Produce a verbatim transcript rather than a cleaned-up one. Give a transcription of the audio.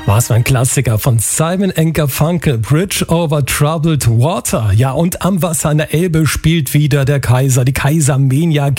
Was für ein Klassiker von Simon and Garfunkel, Bridge over Troubled Water. Ja, und am Wasser an der Elbe spielt wieder der Kaiser, die Kaisermania